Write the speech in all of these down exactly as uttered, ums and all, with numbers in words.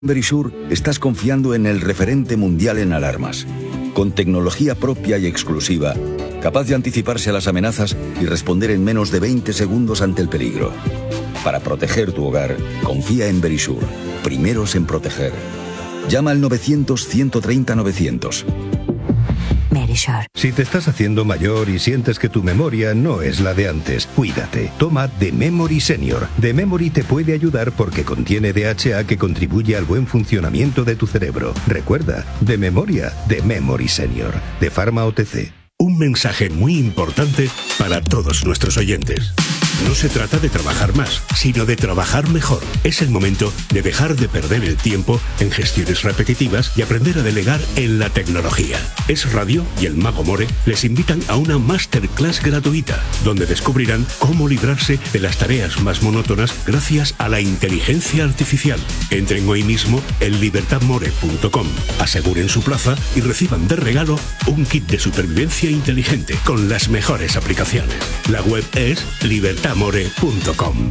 Verisure estás confiando en el referente mundial en alarmas, con tecnología propia y exclusiva, capaz de anticiparse a las amenazas y responder en menos de veinte segundos ante el peligro. Para proteger tu hogar, confía en Verisure, primeros en proteger. Llama al novecientos, ciento treinta, novecientos. Verisure. Si te estás haciendo mayor y sientes que tu memoria no es la de antes, cuídate. Toma The Memory Senior. The Memory te puede ayudar porque contiene D H A que contribuye al buen funcionamiento de tu cerebro. Recuerda, de memoria, The Memory Senior, de Pharma O T C. Un mensaje muy importante para todos nuestros oyentes. No se trata de trabajar más, sino de trabajar mejor. Es el momento de dejar de perder el tiempo en gestiones repetitivas y aprender a delegar en la tecnología. Es Radio y el Mago More les invitan a una masterclass gratuita, donde descubrirán cómo librarse de las tareas más monótonas gracias a la inteligencia artificial. Entren hoy mismo en libertad more punto com, aseguren su plaza y reciban de regalo un kit de supervivencia inteligente con las mejores aplicaciones. La web es libertad more punto com.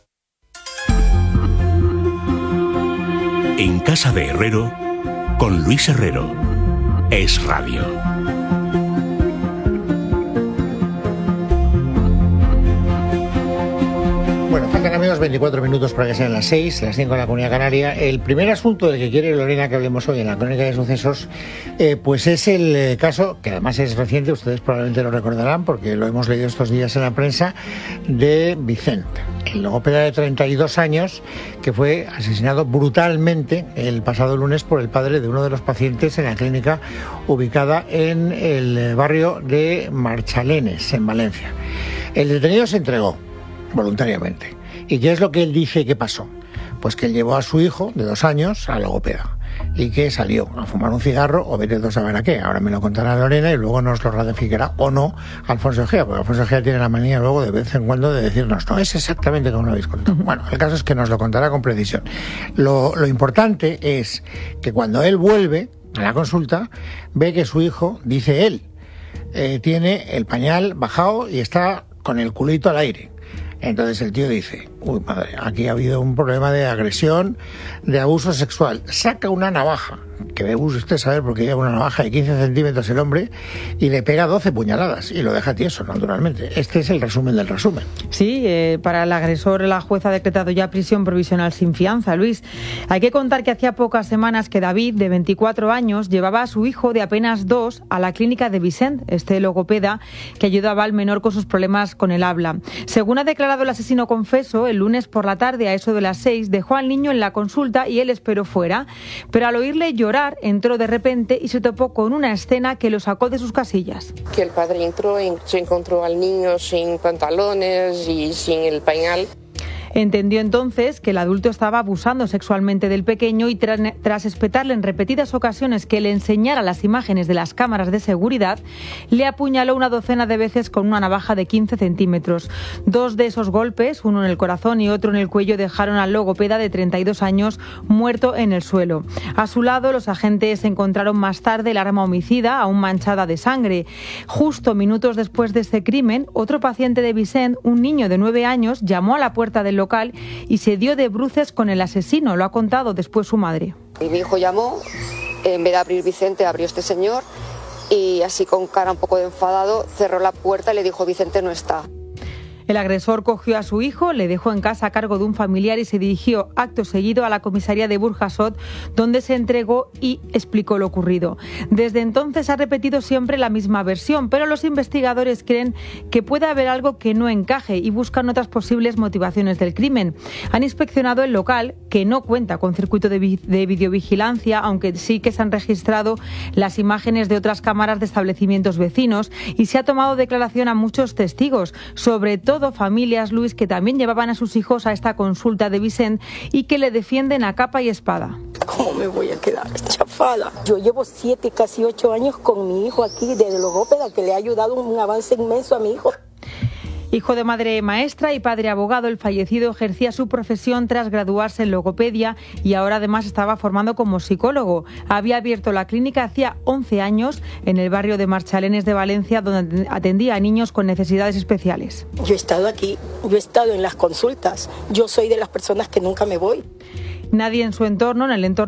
En casa de Herrero, con Luis Herrero, Es Radio. Bueno, faltan, amigos, veinticuatro minutos para que sean las seis, las cinco en la Comunidad Canaria. El primer asunto del que quiere Lorena que hablemos hoy en la Crónica de Sucesos, eh, pues es el eh, caso, que además es reciente, ustedes probablemente lo recordarán porque lo hemos leído estos días en la prensa, de Vicente, el logopeda de treinta y dos años que fue asesinado brutalmente el pasado lunes por el padre de uno de los pacientes en la clínica ubicada en el barrio de Marchalenes, en Valencia. El detenido se entregó voluntariamente. ¿Y qué es lo que él dice que pasó? Pues que él llevó a su hijo de dos años a logopeda y que salió a fumar un cigarro o vete a saber a qué. Ahora me lo contará Lorena y luego nos lo ratificará o no Alfonso Egea, porque Alfonso Egea tiene la manía luego de vez en cuando de decirnos no es exactamente como lo habéis contado. Bueno, el caso es que nos lo contará con precisión. Lo, lo importante es que cuando él vuelve a la consulta ve que su hijo, dice él, eh, tiene el pañal bajado y está con el culito al aire. Entonces el tío dice, uy madre, aquí ha habido un problema de agresión, de abuso sexual. Saca una navaja, que debe usted saber porque lleva una navaja de quince centímetros el hombre, y le pega doce puñaladas y lo deja tieso, naturalmente. Este es el resumen del resumen. Sí, eh, para el agresor la jueza ha decretado ya prisión provisional sin fianza, Luis. Hay que contar que hacía pocas semanas que David, de veinticuatro años, llevaba a su hijo de apenas dos a la clínica de Vicent, este logopeda que ayudaba al menor con sus problemas con el habla. Según ha declarado el asesino confeso, el lunes por la tarde, a eso de las seis, dejó al niño en la consulta y él esperó fuera. Pero al oírle llorar, entró de repente y se topó con una escena que lo sacó de sus casillas. Que el padre entró y se encontró al niño sin pantalones y sin el pañal. Entendió entonces que el adulto estaba abusando sexualmente del pequeño y tra- tras espetarle en repetidas ocasiones que le enseñara las imágenes de las cámaras de seguridad, le apuñaló una docena de veces con una navaja de quince centímetros. Dos de esos golpes, uno en el corazón y otro en el cuello, dejaron al logopeda de treinta y dos años muerto en el suelo. A su lado, los agentes encontraron más tarde el arma homicida, aún manchada de sangre. Justo minutos después de este crimen, otro paciente de Vicent, un niño de nueve años, llamó a la puerta del local y se dio de bruces con el asesino, lo ha contado después su madre. Y mi hijo llamó, en vez de abrir Vicente, abrió este señor y así con cara un poco de enfadado cerró la puerta y le dijo: Vicente no está. El agresor cogió a su hijo, le dejó en casa a cargo de un familiar y se dirigió acto seguido a la comisaría de Burjasot, donde se entregó y explicó lo ocurrido. Desde entonces ha repetido siempre la misma versión, pero los investigadores creen que puede haber algo que no encaje y buscan otras posibles motivaciones del crimen. Han inspeccionado el local, que no cuenta con circuito de, vi- de videovigilancia, aunque sí que se han registrado las imágenes de otras cámaras de establecimientos vecinos, y se ha tomado declaración a muchos testigos, sobre todo familias, Luis, que también llevaban a sus hijos a esta consulta de Vicent y que le defienden a capa y espada. ¿Cómo me voy a quedar chafada? Yo llevo siete, casi ocho años con mi hijo aquí de logopeda, que le ha ayudado un avance inmenso a mi hijo. Hijo de madre maestra y padre abogado, el fallecido ejercía su profesión tras graduarse en logopedia y ahora además estaba formando como psicólogo. Había abierto la clínica hacía once años en el barrio de Marchalenes de Valencia, donde atendía a niños con necesidades especiales. Yo he estado aquí, yo he estado en las consultas, yo soy de las personas que nunca me voy. Nadie en su entorno, en el entorno